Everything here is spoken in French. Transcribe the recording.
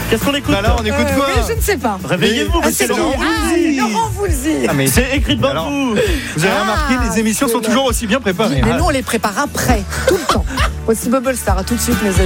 Qu'est-ce qu'on écoute? Bah là, on écoute quoi? Oui, je ne sais pas. Réveillez-vous, Ah, c'est c'est Laurent Voulzy. Laurent Voulzy. Ah, mais C'est écrit devant Alors, vous. vous avez remarqué, les émissions sont toujours aussi bien préparées. Mais nous, on les prépare après, tout le temps. Voici Bubble Star. À tout de suite, mes amis.